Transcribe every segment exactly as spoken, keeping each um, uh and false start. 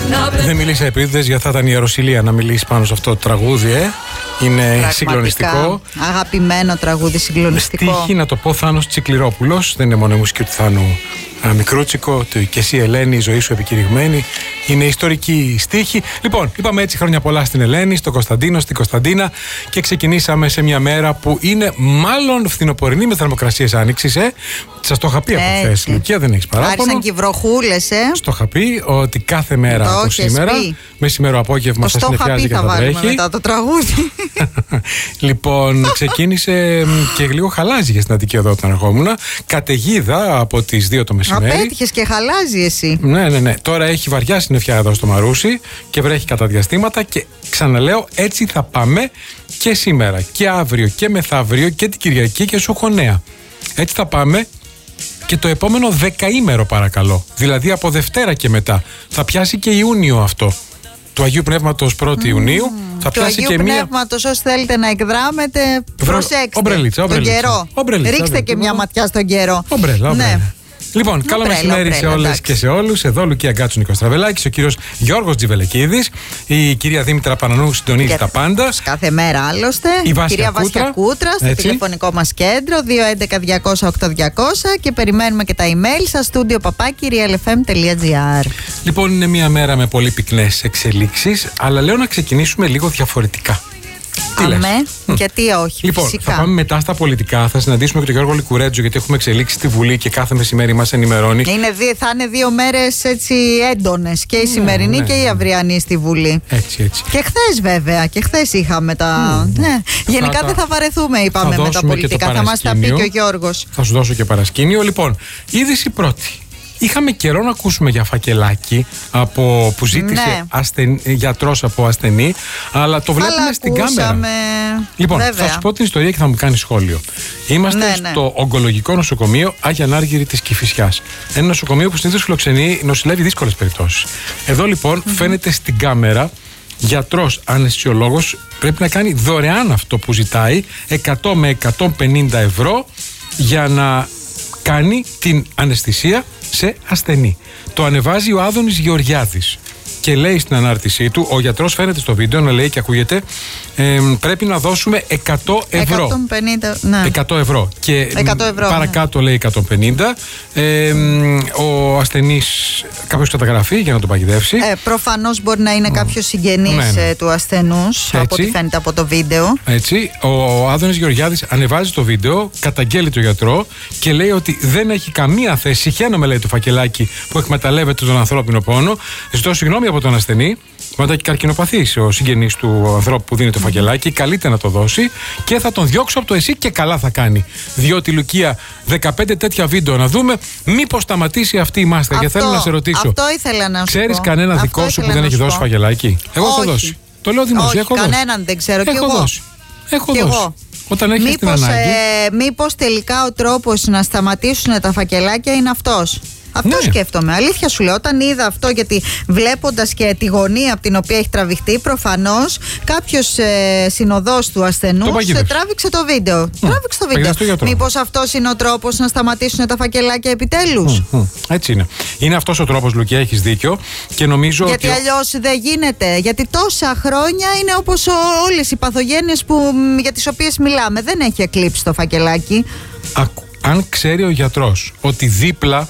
Δεν μίλησα επίτηδες, γιατί θα ήταν η Ιεροσυλία να μιλήσει πάνω σε αυτό το τραγούδι, ε. Είναι πραγματικά συγκλονιστικό. Αγαπημένο τραγούδι, συγκλονιστικό. Στίχη, να το πω, Θάνος Τσικληρόπουλος. Δεν είναι μόνο η μουσική του Θάνου Μικρούτσικο, το «Και εσύ Ελένη, η ζωή σου επικηρυγμένη». Είναι ιστορική στίχη. Λοιπόν, είπαμε έτσι χρόνια πολλά στην Ελένη, στον Κωνσταντίνο, στην Κωνσταντίνα και ξεκινήσαμε σε μια μέρα που είναι μάλλον φθινοπορεινή με θερμοκρασίες άνοιξης, ε. Σας το είχα πει από χθες, Λουκία, δεν έχεις παράπονο. Άρχισαν και οι βροχούλες, ε. Στο είχα πει ότι κάθε μέρα το από σήμερα, μεσημέρο απόγευμα, σας συνεφιάζει και θα βρέχει. Μετά το τραγούδι. Λοιπόν, ξεκίνησε και λίγο χαλάζι στην Αττική Οδό όταν ερχόμουν. Καταιγίδα από τις δύο το μεσημέρι. Απέτυχες και χαλάζει εσύ. Ναι, ναι, ναι. Τώρα έχει βαριά συννεφιά εδώ στο Μαρούσι και βρέχει κατά διαστήματα και ξαναλέω, έτσι θα πάμε και σήμερα και αύριο και μεθαύριο και την Κυριακή και σου έχω νέα. Έτσι θα πάμε και το επόμενο δεκαήμερο, παρακαλώ. Δηλαδή από Δευτέρα και μετά. Θα πιάσει και Ιούνιο αυτό. Του Αγίου Πνεύματος πρώτη mm. Ιουνίου. Θα του πιάσει Αγίου και μία. Πνεύματος, όσοι θέλετε να εκδράμετε, προσέξτε. Ομπρελίτσα, ομπρελίτσα. Τον καιρό. Ομπρελίτσα, Ρίξτε ομπρελίτσα. και μια ματιά στον καιρό. Ομπρέλα, ομπρέλα. Ναι. Λοιπόν, καλό ομπρέλα, μεσημέρι ομπρέλα, σε όλες εντάξει. και σε όλους. Εδώ Λουκία Γκάτσου, Νίκος Τραβελάκης, ο κύριος Γιώργος Τζιβελεκίδης, η κυρία Δήμητρα Πανανού συντονίζει τα πάντα. Κάθε μέρα άλλωστε. Η Βάσια κυρία Κούτρα. Βάσια Κούτρα, στο Έτσι. τηλεφωνικό μας κέντρο δύο έντεκα διακόσια οκτώ διακόσια και περιμένουμε και τα email σας στούντιο παπάκι real f m τελεία g r. Λοιπόν, είναι μια μέρα με πολύ πυκνές εξελίξεις, αλλά λέω να ξεκινήσουμε λίγο διαφορετικά. Τι λες? Αμέ, γιατί όχι, Λοιπόν, φυσικά. θα πάμε μετά στα πολιτικά. Θα συναντήσουμε και τον Γιώργο Λικουρέτζο, γιατί έχουμε εξελίξει στη Βουλή και κάθε μεσημέρι μας ενημερώνει. Είναι, δι- θα είναι δύο μέρες έτσι έντονες, και η Ναι, σημερινή ναι, και η ναι. αυριανή στη Βουλή. Έτσι, έτσι. Και χθες βέβαια, και χθες είχαμε τα. Mm. Ναι. Γενικά Θα δεν τα- θα βαρεθούμε, είπαμε, θα με τα δώσουμε και πολιτικά. το Θα μας τα πει και ο παρασκήνιο. Γιώργος. Θα σου δώσω και παρασκήνιο. Λοιπόν, είδηση πρώτη. Είχαμε καιρό να ακούσουμε για φακελάκι από, που ζήτησε Ναι. ασθεν, γιατρός από ασθενή, αλλά το βλέπουμε Αλλά στην ακούσαμε... κάμερα. Λοιπόν, βέβαια. θα σου πω την ιστορία και θα μου κάνει σχόλιο. Είμαστε Ναι, ναι. στο ογκολογικό νοσοκομείο Άγια Νάργυρη της Κηφισιάς. Ένα νοσοκομείο που συνήθως φιλοξενεί, νοσηλεύει δύσκολες περιπτώσεις. Εδώ λοιπόν mm-hmm. φαίνεται στην κάμερα γιατρός αναισθησιολόγος πρέπει να κάνει δωρεάν αυτό που ζητάει, εκατό με εκατόν πενήντα ευρώ, για να κάνει την αναισθησία σε ασθενή. Το ανεβάζει ο Άδωνης Γεωργιάδης και λέει στην ανάρτησή του, ο γιατρός φαίνεται στο βίντεο να λέει και ακούγεται, ε, πρέπει να δώσουμε εκατό ευρώ. εκατόν πενήντα, ναι. εκατό ευρώ. Και εκατό ευρώ, παρακάτω ναι. λέει εκατόν πενήντα. Ε, ο ασθενής κάποιος καταγραφεί για να τον παγιδεύσει. Ε, προφανώς μπορεί να είναι κάποιος συγγενής ναι, ναι. του ασθενούς, από ό,τι φαίνεται από το βίντεο. Έτσι, ο Άδωνης Γεωργιάδης ανεβάζει το βίντεο, καταγγέλει τον γιατρό και λέει ότι δεν έχει καμία θέση. Συχαίνομαι, λέει, το φακελάκι που εκμεταλλεύεται τον ανθρώπινο πόνο. Ζητώ συγγνώμη από τον ασθενή. Μετά και καρκινοπαθής ο συγγενής του ανθρώπου που δίνει το φακελάκι, καλείται να το δώσει και θα τον διώξω από το ΕΣΥ και καλά θα κάνει. Διότι, Λουκία, δεκαπέντε τέτοια βίντεο να δούμε, μήπως σταματήσει αυτή η μάσκα. Και θέλω να σε ρωτήσω, αυτό ήθελα να σου ξέρεις πω. κανένα Αυτό δικό σου που δεν να έχει σου δώσει πω. φακελάκι? Εγώ Όχι. έχω δώσει. Το λέω δημόσια. Όχι, έχω κανέναν δώσει. δεν ξέρω. Έχω κι εγώ. δώσει. Έχω κι δώσει. εγώ. Όταν έχεις την Μήπως, ανάγκη. ε, μήπως τελικά ο τρόπος να σταματήσουν τα φακελάκια είναι αυτός. Αυτό Ναι. σκέφτομαι. Αλήθεια σου λέω. Όταν είδα αυτό, γιατί βλέποντας και τη γωνία από την οποία έχει τραβηχτεί, προφανώς κάποιος ε, συνοδός του ασθενούς ε, τράβηξε το βίντεο. Mm. Τράβηξε το βίντεο. Μήπως αυτός είναι ο τρόπος να σταματήσουν τα φακελάκια επιτέλους? Mm, mm. Έτσι είναι. Είναι αυτός ο τρόπος, Λουκία, έχεις δίκιο. Και νομίζω γιατί ότι... αλλιώς δεν γίνεται. Γιατί τόσα χρόνια είναι όπως όλες οι παθογένειες που, για τις οποίες μιλάμε. Δεν έχει εκλείψει το φακελάκι. Ακού, αν ξέρει ο γιατρός ότι δίπλα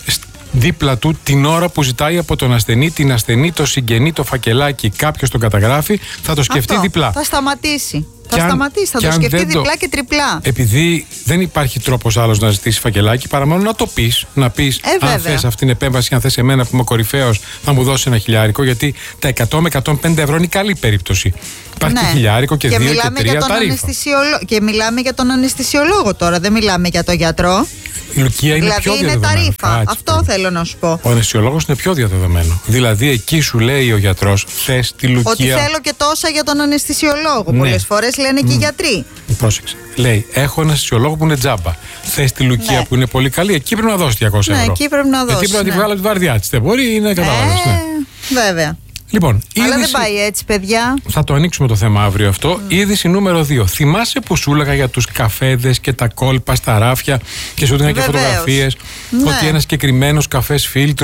δίπλα του την ώρα που ζητάει από τον ασθενή, την ασθενή, το συγγενή, το φακελάκι, κάποιος τον καταγράφει, θα το σκεφτεί αυτό, διπλά. Θα σταματήσει. Θα αν, σταματήσει, θα το σκεφτεί διπλά το... και τριπλά. Επειδή δεν υπάρχει τρόπος άλλος να ζητήσει φακελάκι, παρά μόνο να το πεις. Να πεις, ε, αν θες αυτήν την επέμβαση, αν θες εμένα που είμαι κορυφαίος, θα μου δώσει ένα χιλιάρικο. Γιατί τα εκατό με εκατόν πενήντα ευρώ είναι η καλή περίπτωση. Υπάρχει ναι. και χιλιάρικο και, και δύο και τρία ταρίφα. Και μιλάμε για τον αναισθησιολόγο τώρα, δεν μιλάμε για τον γιατρό. Η Λουκία είναι δηλαδή πιο είναι διαδεδομένο. ταρίφα. Κάτσε, αυτό πρέπει. Θέλω να σου πω. Ο αναισθησιολόγος είναι πιο διαδεδομένο. Δηλαδή εκεί σου λέει ο γιατρός, θες τη Λουκία. Ότι θέλω και τόσα για τον αναισθησιολόγο. Ναι. Πολλές φορές λένε mm. και οι γιατροί. Πρόσεξε. Λέει, έχω αναισθησιολόγο που είναι τζάμπα. Θες τη Λουκία ναι. που είναι πολύ καλή. Εκεί πρέπει να δώσει διακόσια ευρώ. Ναι, εκεί πρέπει να δώσει. Εκεί πρέπει ναι. να τη βγάλω τη βαρδιά της. Δεν μπορεί, είναι κατάλαβες. Ε, ναι. Βέβαια. Λοιπόν, αλλά είδηση... δεν πάει έτσι, παιδιά. Θα το ανοίξουμε το θέμα αύριο αυτό. Mm. Είδηση νούμερο δύο. Θυμάσαι που σου έλεγα για τους καφέδες και τα κόλπα στα ράφια και σου έδεινα και φωτογραφίες? Ναι. Ότι ένας συγκεκριμένος καφές φίλτρου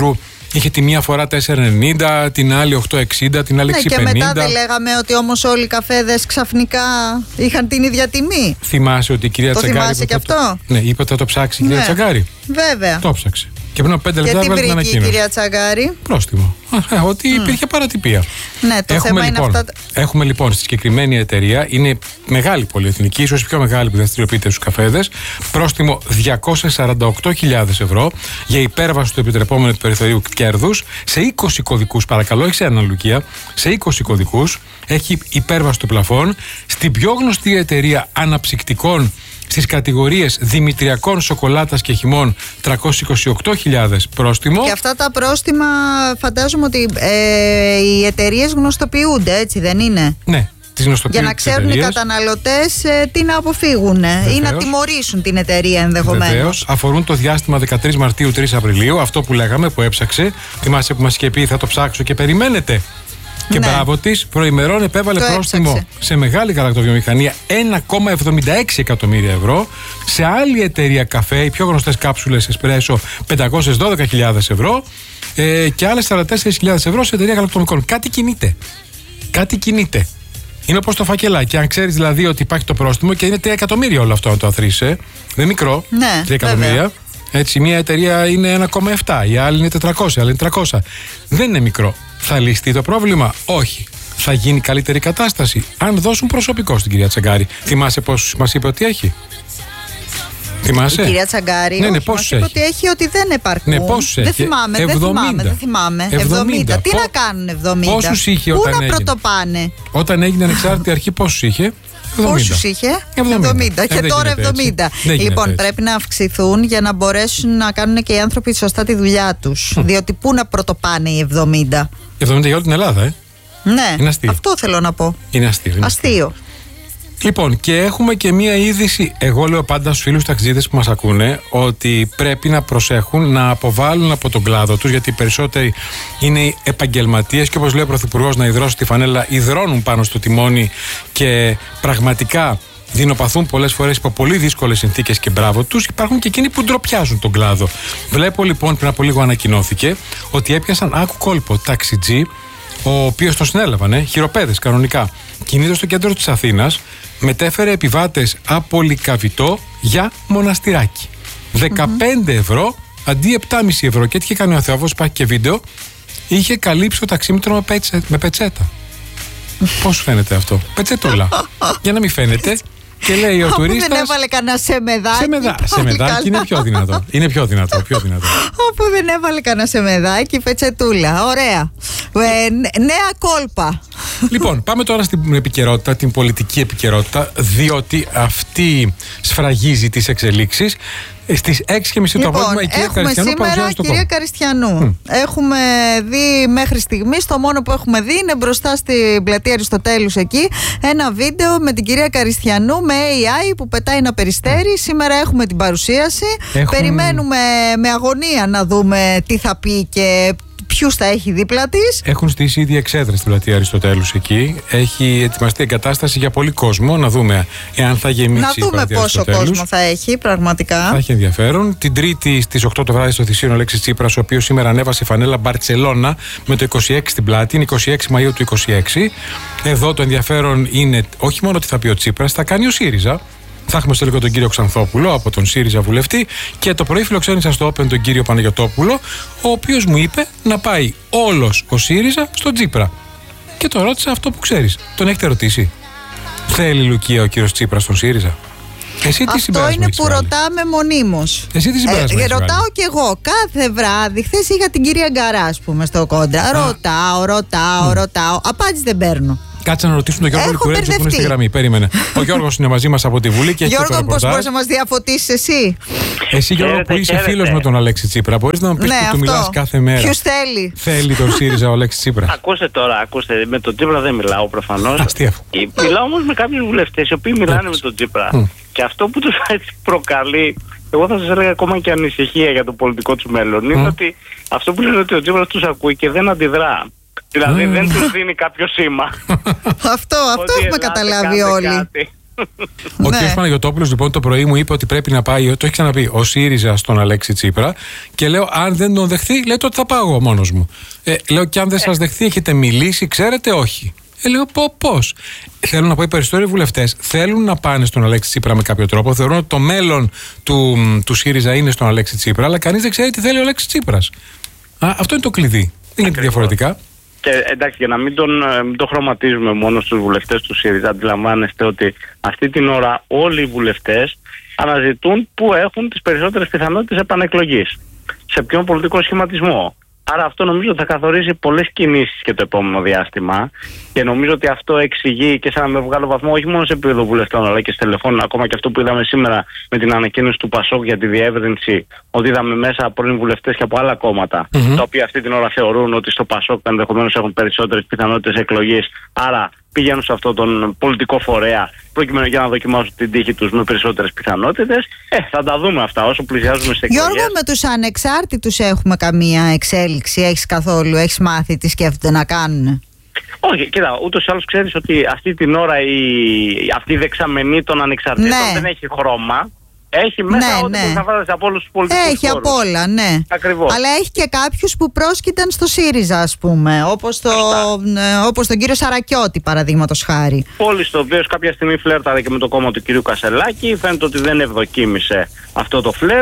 είχε τη μία φορά τέσσερα ενενήντα, την άλλη οκτώ εξήντα, την άλλη ναι, έξι πενήντα. Και μετά δεν λέγαμε ότι όμως όλοι οι καφέδες ξαφνικά είχαν την ίδια τιμή. Θυμάσαι ότι η κυρία το Τσαγκάρη. Θυμάσαι και αυτό. Ναι, είπε ότι θα το ψάξει η κυρία ναι. Τσαγκάρη. Βέβαια. Το ψάξε. Και πριν από πέντε λεπτά έβγαλε την ανακοίνωση. Και τι βρήκε η κυρία Τσαγκάρη? Πρόστιμο. Α, ότι mm. υπήρχε παρατυπία. Ναι, το έχουμε, θέμα λοιπόν, είναι αυτά. Έχουμε λοιπόν στη συγκεκριμένη εταιρεία, είναι μεγάλη πολυεθνική, ίσως η πιο μεγάλη που δραστηριοποιείται στους καφέδες, πρόστιμο διακόσιες σαράντα οκτώ χιλιάδες ευρώ για υπέρβαση του επιτρεπόμενου του περιθωρίου κέρδους σε είκοσι κωδικούς, παρακαλώ, όχι σε έναν Λουκία, σε είκοσι κωδικούς. Έχει υπέρβαση του πλαφών. Στην πιο γνωστή εταιρεία αναψυκτικών στις κατηγορίες δημητριακών, σοκολάτας και χυμών, τριακόσιες είκοσι οκτώ χιλιάδες πρόστιμο. Και αυτά τα πρόστιμα φαντάζομαι ότι ε, οι εταιρείες γνωστοποιούνται, έτσι δεν είναι? Ναι. Για να ξέρουν οι καταναλωτές ε, τι να αποφύγουν ε, ή να τιμωρήσουν την εταιρεία ενδεχομένως. Βεβαίως. Αφορούν το διάστημα δεκατρείς Μαρτίου τρεις Απριλίου, αυτό που λέγαμε, που έψαξε. Θυμάσαι που μας είχε πει θα το ψάξω και περιμένετε. Και ναι. μπράβο της, προημερών επέβαλε το πρόστιμο έψαξε. σε μεγάλη γαλακτοβιομηχανία ένα κόμμα εβδομήντα έξι εκατομμύρια ευρώ. Σε άλλη εταιρεία καφέ, οι πιο γνωστές κάψουλες εσπρέσο, πεντακόσιες δώδεκα χιλιάδες ευρώ. Ε, και άλλες σαράντα τέσσερις χιλιάδες ευρώ σε εταιρεία γαλακτοκομικών. Κάτι κινείται. Κάτι κινείται. Είναι όπως το φακελάκι. Αν ξέρεις δηλαδή ότι υπάρχει το πρόστιμο και είναι τρία εκατομμύρια όλο αυτό να το αθροίσει. Δεν είναι μικρό. Ναι, τρία εκατομμύρια. Έτσι, μία εταιρεία είναι ένα κόμμα επτά, η άλλη είναι τετρακόσια, η άλλη είναι τριακόσια. Δεν είναι μικρό. Θα λυστεί το πρόβλημα? Όχι. Θα γίνει καλύτερη κατάσταση αν δώσουν προσωπικό στην κυρία Τσαγκάρη. Θυμάσαι πόσους μας είπε ότι έχει? Θυμάσαι? Η κυρία Τσαγκάρη, ναι, ναι, όχι, μας είπε ότι έχει, ότι δεν υπάρχουν. Ναι, πόσους έχει? Δεν θυμάμαι, δεν θυμάμαι, δεν θυμάμαι. εβδομήντα. εβδομήντα. Τι Πό... να κάνουν εβδομήντα? Πόσους είχε Πού όταν να έγινε? πρωτοπάνε? Όταν έγινε ανεξάρτητη αρχή πόσους είχε? Πόσους είχε? εβδομήντα. εβδομήντα. Και ε, τώρα εβδομήντα. Λοιπόν, πρέπει να αυξηθούν για να μπορέσουν να κάνουν και οι άνθρωποι σωστά τη δουλειά τους. Mm. Διότι πού να πρωτοπάνε οι εβδομήντα? εβδομήντα για όλη την Ελλάδα, ε. Ναι, είναι αστείο. Αυτό θέλω να πω. Είναι αστείο. Είναι αστείο. αστείο. Λοιπόν, και έχουμε και μία είδηση. Εγώ λέω πάντα στους φίλους ταξιδίτες που μας ακούνε ότι πρέπει να προσέχουν να αποβάλουν από τον κλάδο τους, γιατί οι περισσότεροι είναι επαγγελματίες και όπως λέει ο Πρωθυπουργός, να υδρώσουν τη φανέλα, υδρώνουν πάνω στο τιμόνι και πραγματικά δεινοπαθούν πολλές φορές υπό πολύ δύσκολες συνθήκες και μπράβο τους. Υπάρχουν και εκείνοι που ντροπιάζουν τον κλάδο. Βλέπω λοιπόν, πριν από λίγο ανακοινώθηκε ότι έπιασαν, άκου κόλπο, ταξιτζή, ο οποίος τον συνέλαβαν, χειροπέδες κανονικά. Κινείται στο κέντρο της Αθήνας, μετέφερε επιβάτες από Λυκαβητό για Μοναστηράκι. δεκαπέντε mm-hmm. ευρώ αντί επτά κόμμα πέντε ευρώ. Και τι είχε κάνει ο Θεόβος, υπάρχει και βίντεο, είχε καλύψει το ταξίμετρο με, πέτσε, με πετσέτα. Πώς φαίνεται αυτό? Πετσετούλα. Για να μην φαίνεται. Και λέει ο τουρίστας. Δεν έβαλε κανένα σεμεδάκι. Σεμεδά, σεμεδάκι είναι πιο δυνατό. Είναι πιο δυνατό, πιο δυνατό. Όπου δεν έβαλε κανένα σεμεδάκι, πετσετούλα. Ωραία. Ε, νέα κόλπα. Λοιπόν, πάμε τώρα στην επικαιρότητα, την πολιτική επικαιρότητα, διότι αυτή σφραγίζει τις εξελίξεις. Στις έξι και μισή λοιπόν, το απόγευμα η κυρία Καριστιανού παρουσιάζει το κυρία Καριστιανού. Mm. Έχουμε δει μέχρι στιγμής, το μόνο που έχουμε δει είναι μπροστά στην πλατεία Αριστοτέλους εκεί, ένα βίντεο με την κυρία Καριστιανού με έι άι που πετάει ένα περιστέρι. Mm. Σήμερα έχουμε την παρουσίαση. Έχουμε... Περιμένουμε με αγωνία να δούμε τι θα πει και ποιους θα έχει δίπλα της. Έχουν στήσει ήδη εξέδρες στην πλατεία Αριστοτέλους εκεί. Έχει ετοιμαστεί εγκατάσταση για πολύ κόσμο. Να δούμε εάν θα γεμίσει. Να δούμε πόσο κόσμο θα έχει, πραγματικά. Θα έχει ενδιαφέρον. Την Τρίτη στις οκτώ το βράδυ στο Θησίον ο Αλέξης Τσίπρας, ο οποίος σήμερα ανέβασε φανέλα Μπαρτσελώνα με το είκοσι έξι στην πλάτη. Είναι είκοσι έξι Μαΐου του είκοσι έξι. Εδώ το ενδιαφέρον είναι όχι μόνο τι θα πει ο Τσίπρας, θα κάνει ο ΣΥΡΙΖΑ. Θα έχουμε στο λίγο τον κύριο Ξανθόπουλο από τον ΣΥΡΙΖΑ βουλευτή και το πρωί φιλοξένησα στο Open τον κύριο Παναγιωτόπουλο, ο οποίος μου είπε να πάει όλος ο ΣΥΡΙΖΑ στον Τσίπρα. Και το ρώτησα αυτό που ξέρεις. Τον έχετε ρωτήσει? Θέλει Λουκία ο κύριος Τσίπρας στον ΣΥΡΙΖΑ? Εσύ τι αυτό είναι που βάλει? Ρωτάμε μονίμως. Εσύ τι συμπέρασμα? Ε, ρωτάω κι εγώ κάθε βράδυ. Χθες είχα την κυρία Γκαρά, ας πούμε, στο κόντρα. Α. Ρωτάω, ρωτάω, mm. ρωτάω. Απάντηση δεν παίρνω. Κάτσε να ρωτήσουμε τον Γιώργο Λικουρέτζο που είναι στη γραμμή. Περίμενε. Ο Γιώργος είναι μαζί μας από τη Βουλή και έχει το ρεπορτάζ. Γιώργο, πώς μπορείς να μας διαφωτίσεις εσύ? Εσύ, Γιώργο, που είσαι φίλος με τον Αλέξη Τσίπρα, μπορείς να μου πεις ναι, που του μιλάς κάθε μέρα? Ποιους θέλει? Θέλει τον ΣΥΡΙΖΑ ο Αλέξης Τσίπρα? Ακούστε τώρα, ακούστε. Με τον Τσίπρα δεν μιλάω προφανώς. Αστεία. Μιλάω όμως με κάποιους βουλευτές οι οποίοι μιλάνε με τον Τσίπρα. Mm. Και αυτό που τους προκαλεί, εγώ θα σας έλεγα ακόμα και ανησυχία για το πολιτικό του μέλλον, mm. είναι ότι αυτό που λένε ότι ο Τσίπρας τους ακούει και δεν αντιδρά. Δηλαδή mm. δεν τους δίνει κάποιο σήμα. Αυτό, αυτό έχουμε καταλάβει όλοι. Κάτι. Ο κ. Παναγιωτόπουλος λοιπόν το πρωί μου είπε ότι πρέπει να πάει, το έχει ξαναπεί, ο ΣΥΡΙΖΑ στον Αλέξη Τσίπρα. Και λέω, αν δεν τον δεχθεί, λέει τότε θα πάω εγώ μόνος μου. Ε, λέω, και αν δεν σας δεχθεί, έχετε μιλήσει, ξέρετε, όχι. Ε, λέω, πώς. Θέλω να πω, οι περισσότεροι βουλευτές θέλουν να πάνε στον Αλέξη Τσίπρα με κάποιο τρόπο. Θεωρούν ότι το μέλλον του, του ΣΥΡΙΖΑ είναι στον Αλέξη Τσίπρα, αλλά κανείς δεν ξέρει τι θέλει ο Αλέξης Τσίπρας. Α, αυτό είναι το κλειδί. Δεν είναι διαφορετικά. Και εντάξει, για να μην τον, μην τον χρωματίζουμε μόνο στους βουλευτές του ΣΥΡΙΖΑ, αντιλαμβάνεστε ότι αυτή την ώρα όλοι οι βουλευτές αναζητούν πού έχουν τις περισσότερες πιθανότητες επανεκλογής. Σε ποιον πολιτικό σχηματισμό. Άρα αυτό νομίζω ότι θα καθορίσει πολλές κινήσεις και το επόμενο διάστημα και νομίζω ότι αυτό εξηγεί και σε ένα μεγάλο βαθμό όχι μόνο σε επίπεδο βουλευτών αλλά και στελεχών, ακόμα και αυτό που είδαμε σήμερα με την ανακοίνωση του Πασόκ για τη διεύρυνση, ότι είδαμε μέσα πρώην βουλευτές και από άλλα κόμματα, mm-hmm. τα οποία αυτή την ώρα θεωρούν ότι στο Πασόκ ενδεχομένως έχουν περισσότερες πιθανότητες εκλογής, άρα πηγαίνουν σε αυτόν τον πολιτικό φορέα προκειμένου για να δοκιμάσουν την τύχη τους με περισσότερες πιθανότητες. Ε, θα τα δούμε αυτά όσο πλησιάζουμε στις εκλογές. Γιώργο, με τους ανεξάρτητους έχουμε καμία εξέλιξη, έχεις καθόλου, έχεις μάθει τι σκέφτονται να κάνουν? Όχι, κοίτα, ούτως ή άλλως ξέρεις ότι αυτή την ώρα η, αυτή η δεξαμενή των ανεξαρτήτων ναι. δεν έχει χρώμα. Έχει μέσα ναι, ό,τι ναι. θα βάζεις από όλους τους πολιτικούς Έχει χώρους. από όλα, ναι. Ακριβώς. Αλλά έχει και κάποιους που πρόσκειταν στο ΣΥΡΙΖΑ, ας πούμε. Όπως, το, όπως τον κύριο Σαρακιώτη, παραδείγματος χάρη. Πόλης το οποίο κάποια στιγμή φλέρταρε και με το κόμμα του κυρίου Κασελάκη. Φαίνεται ότι δεν ευδοκίμησε αυτό το φλερ.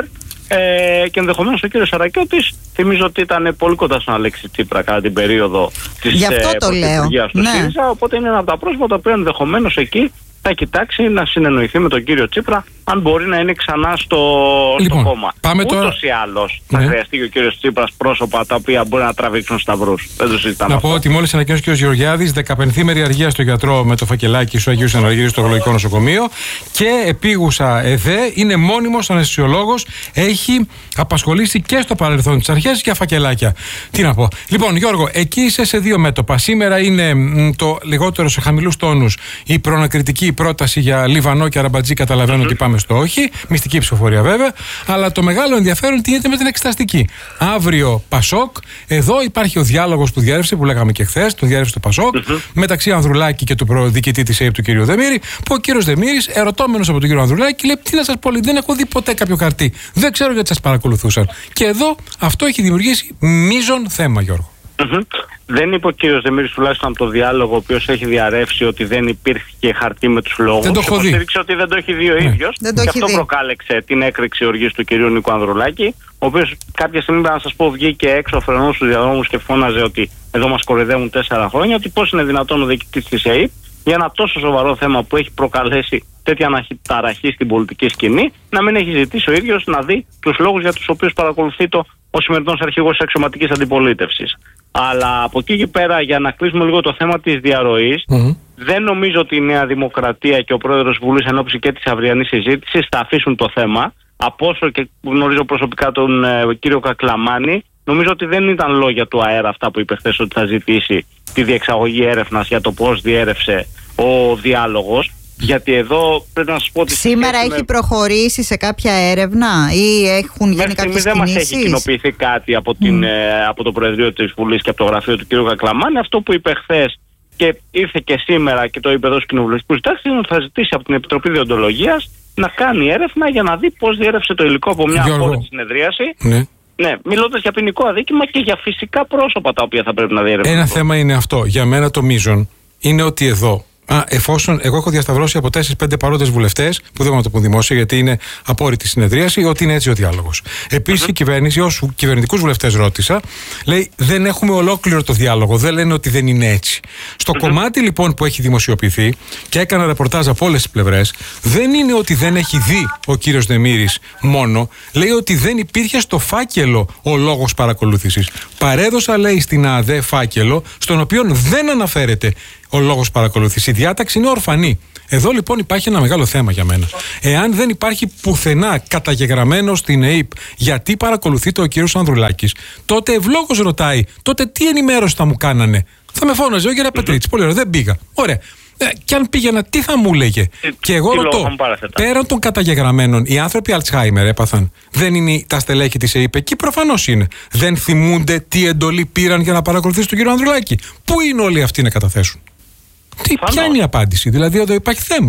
Ε, και ενδεχομένως ο κύριος Σαρακιώτης, θυμίζω ότι ήταν πολύ κοντά στον Αλέξη Τσίπρα κατά την περίοδο της πρωθυπουργίας του ναι. ΣΥΡΙΖΑ. Οπότε είναι ένα από τα πρόσωπα που ενδεχομένως εκεί θα κοιτάξει να συνεννοηθεί με τον κύριο Τσίπρα αν μπορεί να είναι ξανά στο, λοιπόν, στο κόμμα. Ούτως τώρα... ή άλλως θα ναι. χρειαστεί και ο κύριος Τσίπρας πρόσωπα τα οποία μπορεί να τραβήξουν σταυρούς. Δεν το συζητάμε. Να αυτό. πω ότι μόλις ανακοίνωσε ο κ. Γεωργιάδης δεκαπενθήμερη αργία στο γιατρό με το φακελάκι σου Αγίου Αναργύρης στο Γεωλογικό Νοσοκομείο και επίγουσα ΕΔΕ, είναι μόνιμος αναισθησιολόγος, έχει απασχολήσει και στο παρελθόν τις αρχές για φακελάκια. Τι να πω. Λοιπόν, Γιώργο, εκεί είσαι σε δύο μέτωπα. Σήμερα είναι μ, το λιγότερο σε χαμηλούς τόνους η προανακριτική πρόταση για Λιβανό και Αραμπατζή. Καταλαβαίνω mm-hmm. ότι πάμε στο όχι. Μυστική ψηφοφορία βέβαια. Αλλά το μεγάλο ενδιαφέρον τι γίνεται με την εξεταστική. Αύριο Πασόκ. Εδώ υπάρχει ο διάλογος που διέρευσε, που λέγαμε και χθες, τον διέρευσε το Πασόκ, mm-hmm. μεταξύ Ανδρουλάκη και του προδιοικητή της ΕΕΠ του κ. Δεμήρη. Που ο κ. Δεμήρης, ερωτώμενος από τον κ. Ανδρουλάκη, λέει: τι να σας πω, δεν έχω δει ποτέ κάποιο χαρτί. Δεν ξέρω γιατί σας παρακολουθούσαν. Και εδώ αυτό έχει δημιουργήσει μείζον θέμα, Γιώργο. Mm-hmm. Δεν είπε ο κύριος Δεμήρης τουλάχιστον από το διάλογο, ο οποίος έχει διαρρεύσει ότι δεν υπήρχε χαρτί με τους λόγους. Δεν το έχω δει. Υποστήριξε ότι δεν το έχει δει ο ναι. ίδιος. Δεν το και έχει αυτό δει. προκάλεξε την έκρηξη οργής του κυρίου Νίκου Ανδρουλάκη, ο οποίος κάποια στιγμή, να σας πω, βγήκε έξω, φρενούσε στους διαδρόμους και φώναζε ότι εδώ μας κοροϊδεύουν τέσσερα χρόνια, ότι πώς είναι δυνατόν ο διοικητής της ΕΕΠ για ένα τόσο σοβαρό θέμα που έχει προκαλέσει τέτοια αναταραχή στην πολιτική σκηνή, να μην έχει ζητήσει ο ίδιος να δει τους λόγους για τους οποίους παρακολουθεί το ο σημερινός αρχηγός της αξιωματικής αντιπολίτευσης. Αλλά από εκεί και πέρα, για να κλείσουμε λίγο το θέμα της διαρροής, mm-hmm. δεν νομίζω ότι η Νέα Δημοκρατία και ο πρόεδρος Βουλής εν ώψη και της αυριανής συζήτησης θα αφήσουν το θέμα. Από όσο και γνωρίζω προσωπικά τον ε, κύριο Κακλαμάνη, νομίζω ότι δεν ήταν λόγια του αέρα αυτά που είπε χθες, ότι θα ζητήσει τη διεξαγωγή έρευνας για το πώς διέρευσε ο διάλογος. Γιατί εδώ πρέπει να σας πω ότι σήμερα έχει με... προχωρήσει σε κάποια έρευνα ή έχουν γίνει κάποιες κινήσεις? Δεν μας έχει κοινοποιηθεί κάτι από, την, mm. ε, από το Προεδρείο της Βουλής και από το γραφείο του κ. Κακλαμάνη. Αυτό που είπε χθες και ήρθε και σήμερα και το είπε εδώ στους κοινοβουλευτικούς τάξεις είναι ότι θα ζητήσει από την Επιτροπή Διοντολογίας να κάνει έρευνα για να δει πώς διέρευσε το υλικό από μια απόρριτη συνεδρίαση. Ναι. Ναι, μιλώντας για ποινικό αδίκημα και για φυσικά πρόσωπα τα οποία θα πρέπει να διερευνηθούν. Ένα θέμα είναι αυτό. Για μένα το μείζον είναι ότι εδώ. Α, εφόσον εγώ έχω διασταυρώσει από τέσσερις πέντε παρόντες βουλευτές, που δεν θα το πούν δημόσια γιατί είναι απόρριτη συνεδρίαση, ότι είναι έτσι ο διάλογος. Επίσης, mm-hmm. η κυβέρνηση, όσους κυβερνητικούς βουλευτές ρώτησα, λέει δεν έχουμε ολόκληρο το διάλογο, δεν λένε ότι δεν είναι έτσι. Στο mm-hmm. κομμάτι λοιπόν που έχει δημοσιοποιηθεί και έκανα ρεπορτάζ από όλες τις πλευρές, δεν είναι ότι δεν έχει δει ο κύριος Δεμήρης μόνο, λέει ότι δεν υπήρχε στο φάκελο ο λόγος παρακολούθησης. Παρέδωσα, λέει, στην ΑΔΕ φάκελο, στον οποίο δεν αναφέρεται ο λόγος παρακολούθηση. Η διάταξη είναι ορφανή. Εδώ λοιπόν υπάρχει ένα μεγάλο θέμα για μένα. Εάν δεν υπάρχει πουθενά καταγεγραμμένο στην ΕΕΠ γιατί παρακολουθείται ο κύριος Ανδρουλάκης, τότε ευλόγως ρωτάει, τότε τι ενημέρωση θα μου κάνανε? Θα με φώναζε ο κύριος Πετρίτσης. Πολύ ωραία, δεν πήγα. Ωραία. Ε, και αν πήγαινα, τι θα μου έλεγε? Ε, και εγώ ρωτώ, πέραν των καταγεγραμμένων, οι άνθρωποι Αλτσχάιμερ έπαθαν. Δεν είναι τα στελέχη της ΕΕΠ? Εκεί προφανώς είναι. Δεν θυμούνται τι εντολή πήραν για να παρακολουθήσουν τον κύριο Ανδρουλάκη? Πού είναι όλοι αυτοί να καταθέσουν? Τι, ποια είναι η απάντηση? Δηλαδή εδώ υπάρχει θέμα.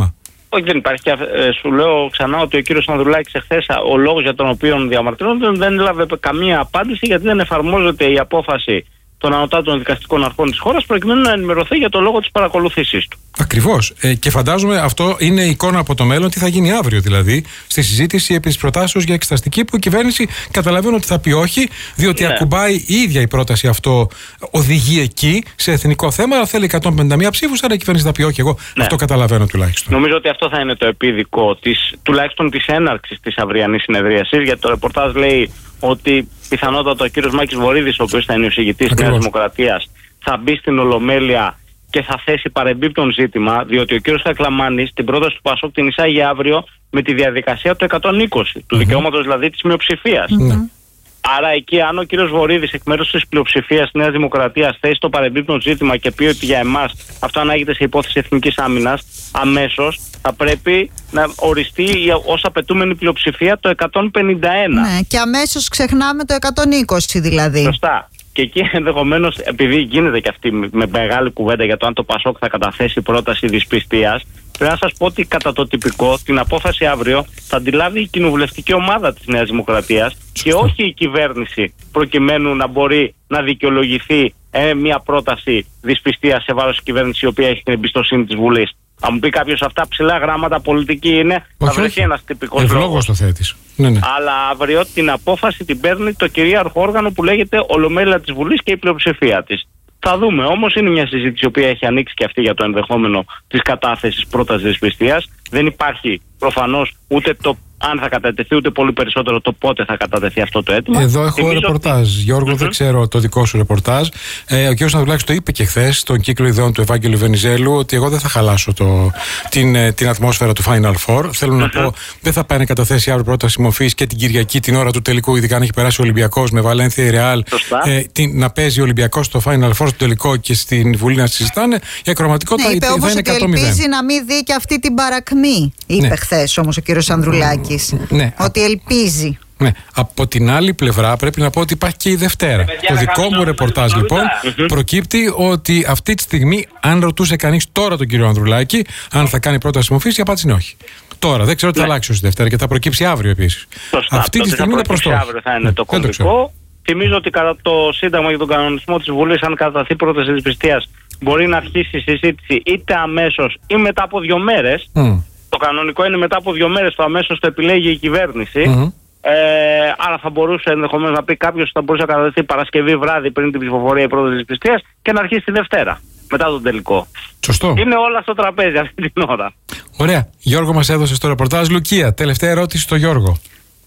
Όχι, δεν υπάρχει. Και, ε, σου λέω ξανά ότι ο κύριος Ανδρουλάκης εχθές, ο λόγος για τον οποίο διαμαρτυρώνεται, δεν έλαβε καμία απάντηση, γιατί δεν εφαρμόζεται η απόφαση των ανωτάτων δικαστικών αρχών της χώρας προκειμένου να ενημερωθεί για το λόγο της παρακολουθήσης του. Ακριβώς. Ε, και φαντάζομαι αυτό είναι εικόνα από το μέλλον, τι θα γίνει αύριο δηλαδή, στη συζήτηση επί της προτάσεως για εξεταστική, που η κυβέρνηση καταλαβαίνω ότι θα πει όχι, διότι ναι. ακουμπάει η ίδια η πρόταση αυτό, οδηγεί εκεί σε εθνικό θέμα, αλλά θέλει εκατόν πενήντα μία ψήφους, άρα η κυβέρνηση θα πει όχι. Εγώ ναι. αυτό καταλαβαίνω τουλάχιστον. Νομίζω ότι αυτό θα είναι το επίδικο της, τουλάχιστον της έναρξης της αυριανής συνεδρίασης, γιατί το ρεπορτάζ λέει ότι πιθανότατα ο κύριος Μάκης Βορίδης, ο οποίος θα είναι ο εισηγητής της Νέας Δημοκρατίας, θα μπει στην Ολομέλεια και θα θέσει παρεμπίπτον ζήτημα, διότι ο κύριος Κακλαμάνης την πρόταση του Πασόκ την εισάγει αύριο με τη διαδικασία του εκατόν είκοσι, του mm-hmm. δικαιώματος δηλαδή της μειοψηφίας. Mm-hmm. Άρα εκεί, αν ο κύριος Βορίδης εκ μέρους της πλειοψηφίας της Νέας Δημοκρατίας θέσει το παρεμπίπτον ζήτημα και πει ότι για εμάς αυτό ανάγεται σε υπόθεση εθνικής άμυνας, αμέσως θα πρέπει να οριστεί ως απαιτούμενη πλειοψηφία το εκατόν πενήντα ένα. Ναι, και αμέσως ξεχνάμε το εκατόν είκοσι δηλαδή. Σωστά. Και εκεί ενδεχομένως, επειδή γίνεται και αυτή με μεγάλη κουβέντα για το αν το Πασόκ θα καταθέσει πρόταση δυσπιστίας, πρέπει να σας πω ότι κατά το τυπικό την απόφαση αύριο θα αντιλάβει η κοινοβουλευτική ομάδα της Νέας Δημοκρατίας και όχι η κυβέρνηση, προκειμένου να μπορεί να δικαιολογηθεί ε, μια πρόταση δυσπιστίας σε βάρος της κυβέρνησης, η οποία έχει την εμπιστοσύνη της Βουλής. Θα μου πει κάποιος αυτά ψηλά γράμματα πολιτική είναι, όχι, θα βρεθεί ένας τυπικός λόγος. Ευλόγως το θέτεις. Ναι, ναι. Αλλά αύριο την απόφαση την παίρνει το κυρίαρχο όργανο που λέγεται Ολομέλεια της Βουλής και η πλειοψηφία της. Θα δούμε. Όμως είναι μια συζήτηση η οποία έχει ανοίξει και αυτή για το ενδεχόμενο της κατάθεσης πρότασης δυσπιστίας. Δεν υπάρχει προφανώς ούτε το αν θα κατατεθεί, ούτε πολύ περισσότερο το πότε θα κατατεθεί αυτό το αίτημα. Εδώ έχω Θυμίζω ρεπορτάζ. Ότι... Γιώργο, mm-hmm. δεν ξέρω το δικό σου ρεπορτάζ. Ε, ο κ. Ανδρουλάκης το είπε και χθες στον κύκλο ιδεών του Ευάγγελου Βενιζέλου, ότι εγώ δεν θα χαλάσω το, την, την ατμόσφαιρα του Final Four. Θέλω mm-hmm. να πω, δεν θα πάει να καταθέσει αύριο πρόταση μορφής και την Κυριακή, την ώρα του τελικού, ειδικά αν έχει περάσει ο Ολυμπιακός με Βαλένθια ή Ρεάλ, ε, να παίζει ο Ολυμπιακός στο Final Four, στο τελικό και στην Βουλή να συζητάνε. Η ακροματικότητα ναι, θα είναι εκατό μηδέν. Ελπίζει να μην δει και αυτή την παρακμή, είπε ναι. χθες όμως ο κ. Ανδρουλάκης. Ναι. Ότι ελπίζει. Ναι. Από την άλλη πλευρά πρέπει να πω ότι υπάρχει και η Δευτέρα. Το δικό μου ρεπορτάζ λοιπόν προκύπτει ότι αυτή τη στιγμή, αν ρωτούσε κανείς τώρα τον κύριο Ανδρουλάκη αν θα κάνει πρόταση μορφής, η απάντηση είναι όχι. Τώρα δεν ξέρω τι θα αλλάξει ως Δευτέρα και θα προκύψει αύριο επίσης. Αυτή τη στιγμή είναι προστός. Αύριο θα είναι το κομβικό. Θυμίζω ότι κατά το Σύνταγμα για τον κανονισμό της Βουλής, αν κατατεθεί πρόταση δυσπιστίας, μπορεί να αρχίσει η συζήτηση είτε αμέσως ή μετά από δύο μέρες. Mm. Το κανονικό είναι μετά από δύο μέρες, το αμέσως το επιλέγει η κυβέρνηση. Mm-hmm. Ε, άρα θα μπορούσε ενδεχομένως να πει κάποιος, θα μπορούσε να κατατεθεί Παρασκευή βράδυ πριν την ψηφοφορία η πρόταση δυσπιστίας και να αρχίσει τη Δευτέρα, μετά τον τελικό. Σωστό. Είναι όλα στο τραπέζι αυτή την ώρα. Ωραία. Γιώργο, μας έδωσε στο ρεπορτάζ. Λουκία, τελευταία ερώτηση στο Γιώργο.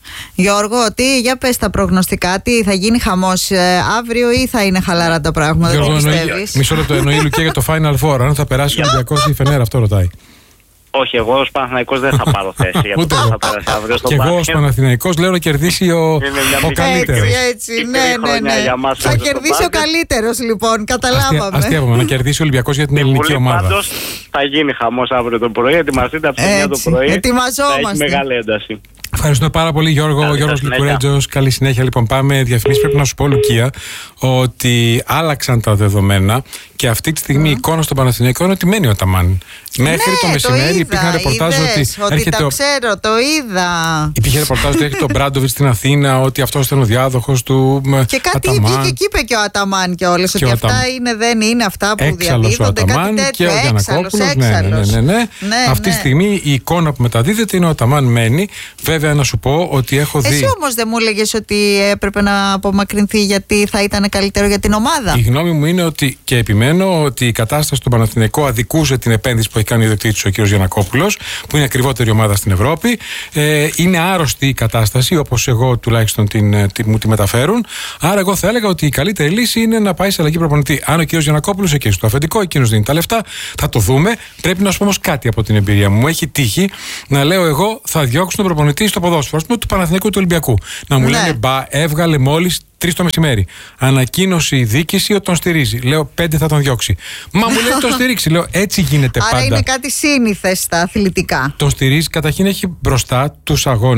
Γιώργο, τι, για πες τα προγνωστικά, τι θα γίνει χαμός ε, αύριο ή θα είναι χαλαρά τα πράγματα, Γιώργο, τι πιστεύεις? Μισό λεπτό, εννοεί η Λουκία για το Final Four, αν θα περάσει ο Ολυμπιακός ή η Φενέρα, αυτό ρωτάει. Όχι, εγώ ως Παναθηναϊκός δεν θα πάρω θέση για το πώς θα περάσει αύριο στο μπάσκετ. Και εγώ ως Παναθηναϊκός λέω να κερδίσει ο, ο καλύτερος. Έτσι, έτσι, ναι, ναι, ναι. Θα κερδίσει ο καλύτερος λοιπόν, καταλάβαμε. Αστείευαμε, να κερδίσει ο Ολυμπιακός για την ελληνική ομάδα. Πάντως θα γίνει χαμός αύριο το πρωί, ετοιμαστείτε από τις εννιά το πρωί. Ετοιμαζόμαστε. Θα έχει μεγάλη ένταση. Ευχαριστώ πάρα πολύ, Γιώργο. Ο Γιώργος Λικουρέτζος. Καλή συνέχεια. Λοιπόν, πάμε διαφημίσεις. Πρέπει να σου πω, Λουκία, ότι άλλαξαν τα δεδομένα και αυτή τη στιγμή mm. η εικόνα στον Παναθηναϊκό είναι ότι μένει ο Αταμάν. Μέχρι ναι, το μεσημέρι το υπήρχαν ρεπορτάζ ότι. Ότι έρχεται τα ξέρω, το είδα. Υπήρχε ρεπορτάζ ότι έρχεται ο Μπράντοβιτς στην Αθήνα, ότι αυτό ήταν ο διάδοχος του. Και κάτι βγήκε και είπε και ο Αταμάν κιόλας. Ότι αυτά αυτά είναι, δεν είναι αυτά που έξαλλος διαδίδονται. Ο Αταμάν και ο Γιαννακόπουλος. Ναι, ναι, ναι, ναι, ναι. Αυτή τη στιγμή η εικόνα που μεταδίδεται είναι ο Αταμάν μένει. Βέβαια, να σου πω ότι έχω δει. Εσύ όμως δεν μου έλεγες ότι έπρεπε να απομακρυνθεί γιατί θα ήταν καλύτερο για την ομάδα? Η γνώμη μου είναι ότι, και επιμένω, ότι η κατάσταση στον Παναθηναϊκό αδικούσε την επένδυση που έχει κάνει ο ιδιοκτήτης ο κ. Γιαννακόπουλος, που είναι ακριβότερη ομάδα στην Ευρώπη. Ε, είναι άρρωστη η κατάσταση, όπως εγώ τουλάχιστον την, την, μου τη μεταφέρουν. Άρα, εγώ θα έλεγα ότι η καλύτερη λύση είναι να πάει σε αλλαγή προπονητή. Αν ο κ. Γιαννακόπουλος εκεί στο αφεντικό, εκείνος δίνει τα λεφτά, θα το δούμε. Πρέπει να σου πω όμως κάτι από την εμπειρία μου. Μου έχει τύχει να λέω εγώ θα διώξω τον προπονητή στο ποδόσφαιρο, του Παναθηναϊκού του Ολυμπιακού. Να μου ναι. λένε μπα, έβγαλε μόλις τρεις το μεσημέρι. Ανακοίνωσε η διοίκηση ότι τον στηρίζει. Λέω πέντε θα τον διώξει. Μα μου λέει τον στηρίξει. Λέω έτσι γίνεται Άρα πάντα. Άρα είναι κάτι σύνηθες στα αθλητικά. Τον στηρίζει, καταρχήν έχει μπροστά τους αγώνες.